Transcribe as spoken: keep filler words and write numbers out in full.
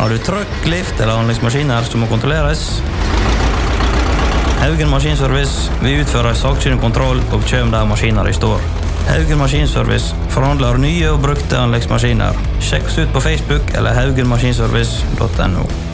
Har du trøkk, lift eller anleggsmaskiner som må kontrolleres? Haugen Maskinservice, vi utfører sakkyndig kontroll og kjøm der maskiner i står. Haugen Maskinservice forhandler nye og brukte anleggsmaskiner. Sjekk oss ut på Facebook eller haugenmaskinservice punktum no.